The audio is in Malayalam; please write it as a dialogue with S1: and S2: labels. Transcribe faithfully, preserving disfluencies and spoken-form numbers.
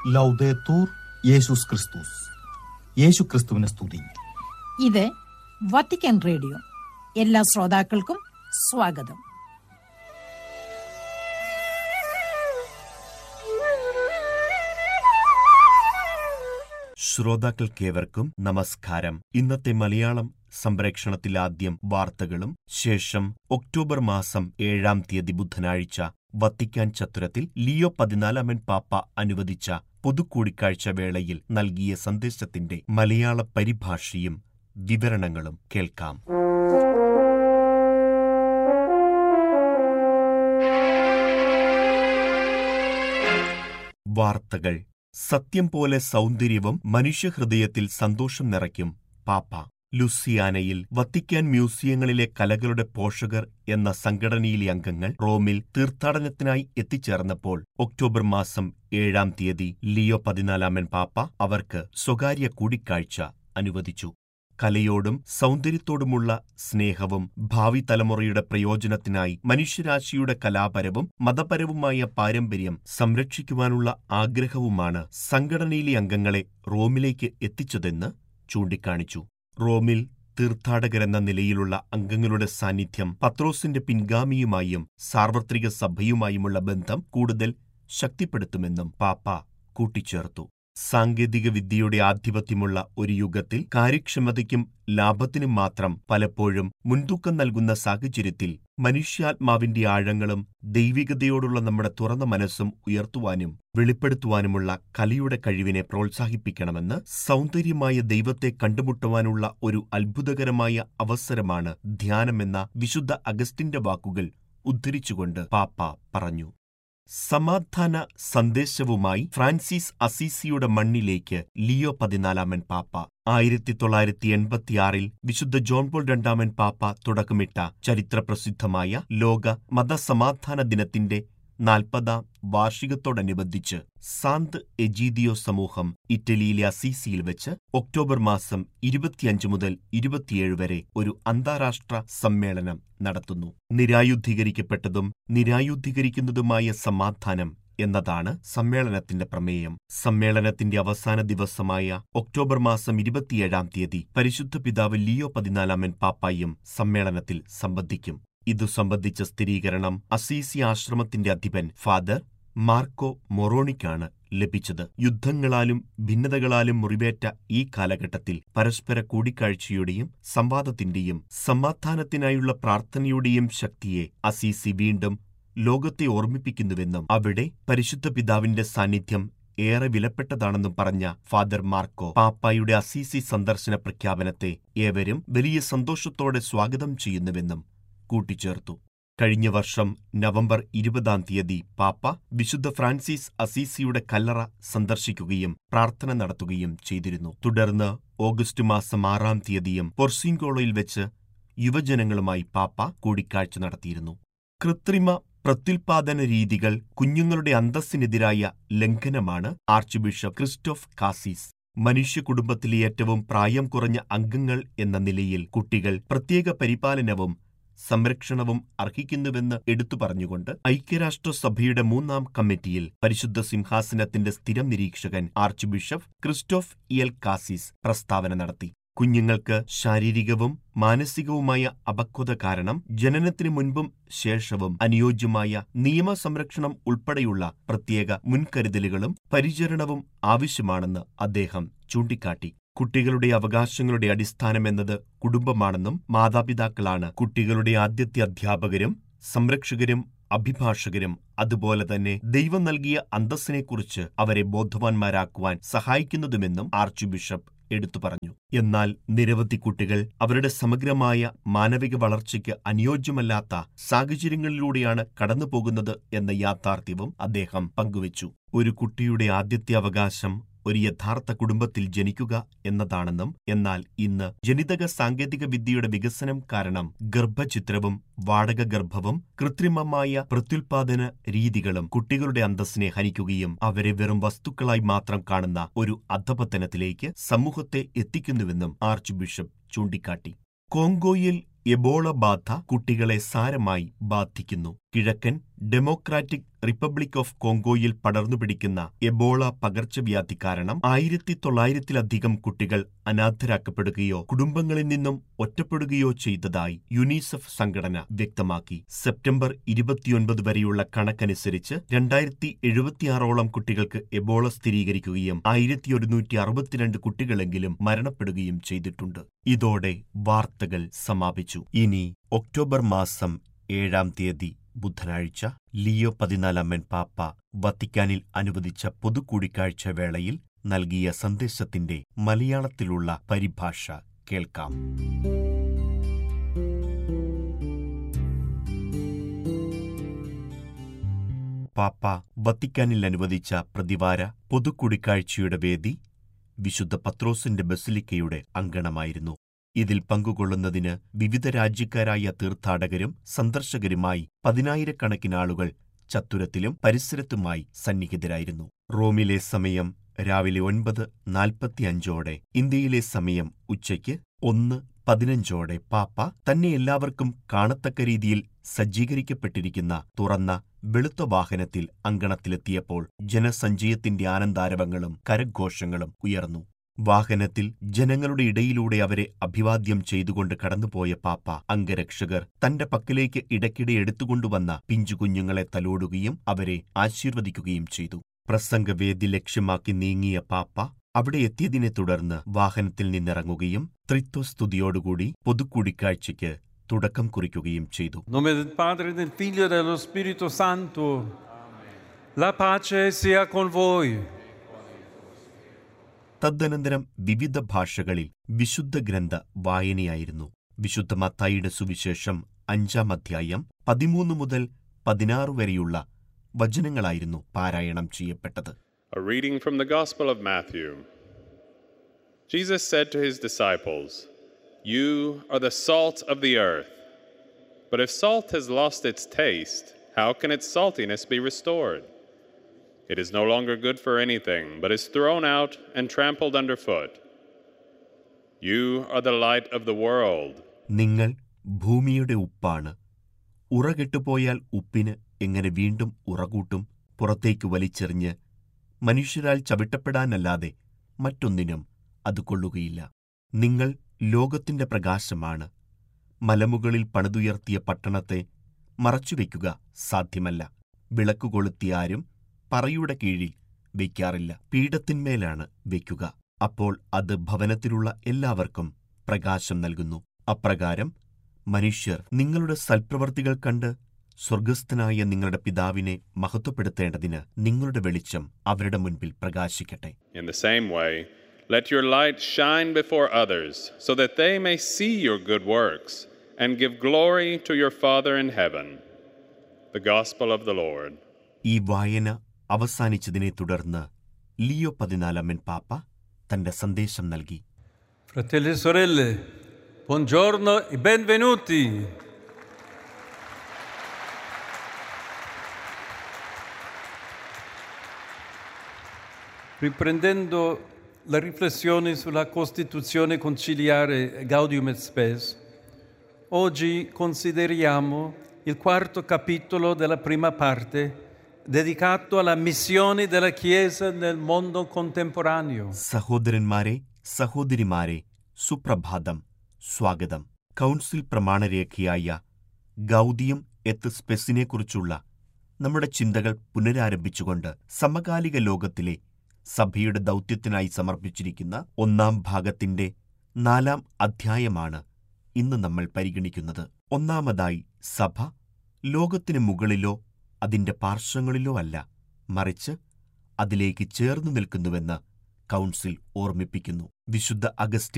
S1: ലൗദേത്തൂർ യേശുസ് ക്രിസ്തുസ്. യേശു ക്രിസ്തുവിനെ സ്തുതി.
S2: ഇത് വത്തിക്കാൻ റേഡിയോ. എല്ലാ ശ്രോതാക്കൾക്കും സ്വാഗതം.
S3: ശ്രോതാക്കൾക്കേവർക്കും നമസ്കാരം. ഇന്നത്തെ മലയാളം സംപ്രേക്ഷണത്തിൽ ആദ്യം വാർത്തകളും ശേഷം ഒക്ടോബർ മാസം ഏഴാം തീയതി ബുധനാഴ്ച വത്തിക്കാൻ ചത്തുരത്തിൽ ലിയോ പതിനാലാമൻ പാപ്പ അനുവദിച്ച പൊതുകൂടിക്കാഴ്ച വേളയിൽ നൽകിയ സന്ദേശത്തിന്റെ മലയാള പരിഭാഷയും വിവരണങ്ങളും കേൾക്കാം. വാർത്തകൾ. സത്യം പോലെ സൗന്ദര്യവും മനുഷ്യഹൃദയത്തിൽ സന്തോഷം നിറയ്ക്കും പാപ്പ. ലുസിയാനയിൽ വത്തിക്കാൻ മ്യൂസിയങ്ങളിലെ കലകളുടെ പോഷകർ എന്ന സംഘടനയിലെ അംഗങ്ങൾ റോമിൽ തീർത്ഥാടനത്തിനായി എത്തിച്ചേർന്നപ്പോൾ ഒക്ടോബർ മാസം ഏഴാം തീയതി ലിയോ പതിനാലാമൻ പാപ്പ അവർക്ക് സ്വകാര്യ കൂടിക്കാഴ്ച അനുവദിച്ചു. കലയോടും സൗന്ദര്യത്തോടുമുള്ള സ്നേഹവും ഭാവി തലമുറയുടെ പ്രയോജനത്തിനായി മനുഷ്യരാശിയുടെ കലാപരവും മതപരവുമായ പാരമ്പര്യം സംരക്ഷിക്കുവാനുള്ള ആഗ്രഹവുമാണ് സംഘടനയിലെ അംഗങ്ങളെ റോമിലേക്ക് എത്തിച്ചതെന്ന് ചൂണ്ടിക്കാണിച്ചു. റോമിൽ തീർത്ഥാടകരെന്ന നിലയിലുള്ള അംഗങ്ങളുടെ സാന്നിധ്യം പത്രോസിന്റെ പിൻഗാമിയുമായും സാർവത്രിക സഭയുമായുമുള്ള ബന്ധം കൂടുതൽ ശക്തിപ്പെടുത്തുമെന്നും പാപ്പ കൂട്ടിച്ചേർത്തു. സാങ്കേതിക വിദ്യയുടെ ആധിപത്യമുള്ള ഒരു യുഗത്തിൽ കാര്യക്ഷമതയ്ക്കും ലാഭത്തിനും മാത്രം പലപ്പോഴും മുൻതൂക്കം നൽകുന്ന സാഹചര്യത്തിൽ മനുഷ്യാത്മാവിന്റെ ആഴങ്ങളും ദൈവികതയോടുള്ള നമ്മുടെ തുറന്ന മനസ്സും ഉയർത്തുവാനും വെളിപ്പെടുത്തുവാനുമുള്ള കലയുടെ കഴിവിനെ പ്രോത്സാഹിപ്പിക്കണമെന്ന് സൗന്ദര്യമായ ദൈവത്തെ കണ്ടുമുട്ടുവാനുള്ള ഒരു അത്ഭുതകരമായ അവസരമാണ് ധ്യാനമെന്ന വിശുദ്ധ അഗസ്റ്റിന്റെ വാക്കുകൾ ഉദ്ധരിച്ചുകൊണ്ട് പാപ്പ പറഞ്ഞു. സമാധാന സന്ദേശവുമായി ഫ്രാൻസിസ് അസീസിയുടെ മണ്ണിലേക്ക് ലിയോ പതിനാലാമൻ പാപ്പ. ആയിരത്തി തൊള്ളായിരത്തി എൺപത്തിയാറിൽ വിശുദ്ധ ജോൺ പോൾ രണ്ടാമൻ പാപ്പ തുടക്കമിട്ട ചരിത്രപ്രസിദ്ധമായ ലോക മതസമാധാന ദിനത്തിന്റെ നാൽപ്പതാം വാർഷികത്തോടനുബന്ധിച്ച് സാന്ത് എജീദിയോ സമൂഹം ഇറ്റലിയിലെ അസീസിയിൽ വെച്ച് ഒക്ടോബർ മാസം ഇരുപത്തിയഞ്ച് മുതൽ ഇരുപത്തിയേഴ് വരെ ഒരു അന്താരാഷ്ട്ര സമ്മേളനം നടത്തുന്നു. നിരായുദ്ധീകരിക്കപ്പെട്ടതും നിരായുദ്ധീകരിക്കുന്നതുമായ സമാധാനം എന്നതാണ് സമ്മേളനത്തിന്റെ പ്രമേയം. സമ്മേളനത്തിന്റെ അവസാന ദിവസമായ ഒക്ടോബർ മാസം ഇരുപത്തിയേഴാം തീയതി പരിശുദ്ധ പിതാവ് ലിയോ പതിനാലാമൻ പാപ്പായും സമ്മേളനത്തിൽ സംബന്ധിക്കും. ഇതു സംബന്ധിച്ച സ്ഥിരീകരണം അസീസി ആശ്രമത്തിന്റെ അധിപൻ ഫാദർ മാർക്കോ മൊറോണിക്കാണ് ലഭിച്ചത്. യുദ്ധങ്ങളാലും ഭിന്നതകളാലും മുറിവേറ്റ ഈ കാലഘട്ടത്തിൽ പരസ്പര കൂടിക്കാഴ്ചയുടെയും സംവാദത്തിന്റെയും സമാധാനത്തിനായുള്ള പ്രാർത്ഥനയുടെയും ശക്തിയെ അസീസി വീണ്ടും ലോകത്തെ ഓർമ്മിപ്പിക്കുന്നുവെന്നും അവിടെ പരിശുദ്ധ പിതാവിന്റെ സാന്നിധ്യം ഏറെ വിലപ്പെട്ടതാണെന്നും പറഞ്ഞ ഫാദർ മാർക്കോ പാപ്പായുടെ അസീസി സന്ദർശന പ്രഖ്യാപനത്തെ ഏവരും വലിയ സന്തോഷത്തോടെ സ്വാഗതം ചെയ്യുന്നുവെന്നും കൂട്ടിച്ചേർത്തു. കഴിഞ്ഞ വർഷം നവംബർ ഇരുപതാം തീയതി പാപ്പ വിശുദ്ധ ഫ്രാൻസിസ് അസീസിയുടെ കല്ലറ സന്ദർശിക്കുകയും പ്രാർത്ഥന നടത്തുകയും ചെയ്തിരുന്നു. തുടർന്ന് ഓഗസ്റ്റ് മാസം ആറാം തീയതിയും പൊർസിൻകോളയിൽ വെച്ച് യുവജനങ്ങളുമായി പാപ്പ കൂടിക്കാഴ്ച നടത്തിയിരുന്നു. കൃത്രിമ പ്രത്യുൽപാദന രീതികൾ കുഞ്ഞുങ്ങളുടെ അന്തസ്സിനെതിരായ ലംഘനമാണ് ആർച്ച് ബിഷപ്പ് ക്രിസ്റ്റോഫ് കാസീസ്. മനുഷ്യ കുടുംബത്തിലെ ഏറ്റവും പ്രായം കുറഞ്ഞ അംഗങ്ങൾ എന്ന നിലയിൽ കുട്ടികൾ പ്രത്യേക പരിപാലനവും സംരക്ഷണവും അർഹിക്കുന്നുവെന്ന് എടുത്തു പറഞ്ഞുകൊണ്ട് ഐക്യരാഷ്ട്രസഭയുടെ മൂന്നാം കമ്മിറ്റിയിൽ പരിശുദ്ധ സിംഹാസനത്തിന്റെ സ്ഥിരം നിരീക്ഷകൻ ആർച്ച് ബിഷപ്പ് ക്രിസ്റ്റോഫ് ഇയൽ കാസീസ് പ്രസ്താവന നടത്തി. കുഞ്ഞുങ്ങൾക്ക് ശാരീരികവും മാനസികവുമായ അപക്വത കാരണം ജനനത്തിനു മുൻപും ശേഷവും അനുയോജ്യമായ നിയമസംരക്ഷണം ഉൾപ്പെടെയുള്ള പ്രത്യേക മുൻകരുതലുകളും പരിചരണവും ആവശ്യമാണെന്ന് അദ്ദേഹം ചൂണ്ടിക്കാട്ടി. കുട്ടികളുടെ അവകാശങ്ങളുടെ അടിസ്ഥാനമെന്നത് കുടുംബമാണെന്നും മാതാപിതാക്കളാണ് കുട്ടികളുടെ ആദ്യത്തെ അധ്യാപകരും സംരക്ഷകരും അഭിഭാഷകരും അതുപോലെ തന്നെ ദൈവം നൽകിയ അന്തസ്സിനെക്കുറിച്ച് അവരെ ബോധവാന്മാരാക്കുവാൻ സഹായിക്കുന്നതുമെന്നും ആർച്ച് ബിഷപ്പ് എടുത്തു പറഞ്ഞു. എന്നാൽ നിരവധി കുട്ടികൾ അവരുടെ സമഗ്രമായ മാനവിക വളർച്ചയ്ക്ക് അനുയോജ്യമല്ലാത്ത സാഹചര്യങ്ങളിലൂടെയാണ് കടന്നുപോകുന്നത് എന്ന യാഥാർത്ഥ്യവും അദ്ദേഹം പങ്കുവച്ചു. ഒരു കുട്ടിയുടെ ആദ്യത്തെ അവകാശം ഒരു യഥാർത്ഥ കുടുംബത്തിൽ ജനിക്കുക എന്നതാണെന്നും എന്നാൽ ഇന്ന് ജനിതക സാങ്കേതിക വിദ്യയുടെ വികസനം കാരണം ഗർഭചിത്രവും വാടക ഗർഭവും കൃത്രിമമായ പ്രത്യുൽപാദന രീതികളും കുട്ടികളുടെ അന്തസ്സിനെ ഹനിക്കുകയും അവരെ വെറും വസ്തുക്കളായി മാത്രം കാണുന്ന ഒരു അധപതനത്തിലേക്ക് സമൂഹത്തെ എത്തിക്കുന്നുവെന്നും ആർച്ച് ബിഷപ്പ് ചൂണ്ടിക്കാട്ടി. കോങ്കോയിൽ എബോള ബാധ കുട്ടികളെ സാരമായി ബാധിക്കുന്നു. കിഴക്കൻ ഡെമോക്രാറ്റിക് റിപ്പബ്ലിക് ഓഫ് കോങ്കോയിൽ പടർന്നുപിടിക്കുന്ന എബോള പകർച്ചവ്യാധി കാരണം ആയിരത്തി തൊള്ളായിരത്തിലധികം കുട്ടികൾ അനാഥരാക്കപ്പെടുകയോ കുടുംബങ്ങളിൽ നിന്നും ഒറ്റപ്പെടുകയോ ചെയ്തതായി യുനിസെഫ് സംഘടന വ്യക്തമാക്കി. സെപ്റ്റംബർ ഇരുപത്തിയൊൻപത് വരെയുള്ള കണക്കനുസരിച്ച് രണ്ടായിരത്തി എഴുപത്തിയാറോളം കുട്ടികൾക്ക് എബോള സ്ഥിരീകരിക്കുകയും ആയിരത്തി ഒരുന്നൂറ്റി അറുപത്തിരണ്ട് കുട്ടികളെങ്കിലും മരണപ്പെടുകയും ചെയ്തിട്ടുണ്ട്. ഇതോടെ വാർത്തകൾ സമാപിച്ചു. ഇനി ഒക്ടോബർ മാസം ഏഴാം തീയതി ബുധനാഴ്ച ലിയോ പതിനാലാമൻ പാപ്പ വത്തിക്കാനിൽ അനുവദിച്ച പൊതുകൂടിക്കാഴ്ച വേളയിൽ നൽകിയ സന്ദേശത്തിന്റെ മലയാളത്തിലുള്ള പരിഭാഷ കേൾക്കാം. പാപ്പ വത്തിക്കാനിൽ അനുവദിച്ച പ്രതിവാര പൊതുകൂടിക്കാഴ്ചയുടെ വേദി വിശുദ്ധ പത്രോസിന്റെ ബസിലിക്കയുടെ അങ്കണമായിരുന്നു. ഇതിൽ പങ്കുകൊള്ളുന്നതിന് വിവിധ രാജ്യക്കാരായ തീർത്ഥാടകരും സന്ദർശകരുമായി പതിനായിരക്കണക്കിന് ആളുകൾ ചത്തുരത്തിലും പരിസരത്തുമായി സന്നിഹിതരായിരുന്നു. റോമിലെ സമയം രാവിലെ ഒൻപത് നാൽപ്പത്തിയഞ്ചോടെ, ഇന്ത്യയിലെ സമയം ഉച്ചയ്ക്ക് ഒന്ന് പതിനഞ്ചോടെ പാപ്പ തന്നെ എല്ലാവർക്കും കാണത്തക്ക രീതിയിൽ സജ്ജീകരിക്കപ്പെട്ടിരിക്കുന്ന തുറന്ന വെളുത്ത വാഹനത്തിൽ അങ്കണത്തിലെത്തിയപ്പോൾ ജനസഞ്ചയത്തിന്റെ ആനന്ദാരവങ്ങളും കരഘോഷങ്ങളും ഉയർന്നു. വാഹനത്തിൽ ജനങ്ങളുടെ ഇടയിലൂടെ അവരെ അഭിവാദ്യം ചെയ്തുകൊണ്ട് കടന്നുപോയ പാപ്പ അംഗരക്ഷകർ തന്റെ പക്കലേക്ക് ഇടയ്ക്കിടെ എടുത്തുകൊണ്ടുവന്ന പിഞ്ചുകുഞ്ഞുങ്ങളെ തലോടുകയും അവരെ ആശീർവദിക്കുകയും ചെയ്തു. പ്രസംഗവേദി ലക്ഷ്യമാക്കി നീങ്ങിയ പാപ്പ അവിടെ എത്തിയതിനെ തുടർന്ന് വാഹനത്തിൽ നിന്നിറങ്ങുകയും ത്രിത്വസ്തുതിയോടുകൂടി പൊതുകൂടിക്കാഴ്ചയ്ക്ക് തുടക്കം കുറിക്കുകയും ചെയ്തു.
S4: Nome del Padre, del Figlio e dello Spirito Santo. La pace sia con voi.
S3: തദ്ദനന്തരം വിവിധ ഭാഷകളിൽ വിശുദ്ധ ഗ്രന്ഥ വായനയായിരുന്നു. വിശുദ്ധ മത്തായിയുടെ സുവിശേഷം അഞ്ചാം അധ്യായം പതിമൂന്ന് മുതൽ പതിനാറ് വരെയുള്ള വചനങ്ങളായിരുന്നു പാരായണം ചെയ്യപ്പെട്ടത്.
S5: A reading from the Gospel of Matthew. Jesus said to his disciples, "You are the salt of the earth. But if salt has lost its taste, how can its saltiness be restored? It is no longer good for anything, but is thrown out and trampled underfoot. You are the light of the world."
S3: നിങ്ങൾ ഭൂമിയുടെ ഉപ്പാണ്. ഉറകെട്ടുപോയാൽ ഉപ്പിന് എങ്ങനെ വീണ്ടും ഉറകൂട്ടും? പുറത്തേക്ക് വലിച്ചെറിഞ്ഞ് മനുഷ്യരാൽ ചവിട്ടപ്പെടാനല്ലാതെ മറ്റൊന്നിനും അത് കൊള്ളുകയില്ല. നിങ്ങൾ ലോകത്തിന്റെ പ്രകാശമാണ്. മലമുകളിൽ പണിതുയർത്തിയ പട്ടണത്തെ മറച്ചുവെക്കുക സാധ്യമല്ല. വിളക്കു കൊളുത്തിയാരും പറയുടെ കീഴിൽ വയ്ക്കാറില്ല, പീഠത്തിന്മേലാണ് വയ്ക്കുക. അപ്പോൾ അത് ഭവനത്തിലുള്ള എല്ലാവർക്കും പ്രകാശം നൽകുന്നു. അപ്രകാരം മനുഷ്യർ നിങ്ങളുടെ സൽപ്രവർത്തികൾ കണ്ട് സ്വർഗസ്ഥനായ നിങ്ങളുടെ പിതാവിനെ മഹത്വപ്പെടുത്തേണ്ടതിന് നിങ്ങളുടെ വെളിച്ചം അവരുടെ മുൻപിൽ പ്രകാശിക്കട്ടെ.
S5: In the same way, let your light shine before others, so that they may see your good works and give glory to your Father in heaven. The Gospel of the Lord.
S3: ഈ വായന അവസാനിച്ചതിനെ തുടർന്ന് ലിയോ പതിനാലാമൻ പാപ്പ തന്റെ സന്ദേശം നൽകി.
S4: Fratelli e sorelle, buongiorno e benvenuti. Riprendendo la riflessione sulla Costituzione conciliare Gaudium et Spes, oggi consideriamo il quarto capitolo della prima parte dedicato alla missione della Chiesa nel mondo contemporaneo.
S3: സഹോദരന്മാരെ, സഹോദരിമാരെ, സുപ്രഭാതം, സ്വാഗതം. കൗൺസിൽ പ്രമാണരേഖയായ ഗൗദിയം എത്ത് സ്പെസിനെക്കുറിച്ചുള്ള നമ്മുടെ ചിന്തകൾ പുനരാരംഭിച്ചുകൊണ്ട് സമകാലിക ലോകത്തിലെ സഭയുടെ ദൗത്യത്തിനായി സമർപ്പിച്ചിരിക്കുന്ന ഒന്നാം ഭാഗത്തിന്റെ നാലാം അധ്യായമാണ് ഇന്ന് നമ്മൾ പരിഗണിക്കുന്നത്. ഒന്നാമതായി, സഭ ലോകത്തിന് മുകളിലോ അതിന്റെ പാർശ്വങ്ങളിലോ അല്ല, മറിച്ച് അതിലേക്ക് ചേർന്നു നിൽക്കുന്നുവെന്ന് കൗൺസിൽ ഓർമ്മിപ്പിക്കുന്നു. വിശുദ്ധ അഗസ്റ്റിൻ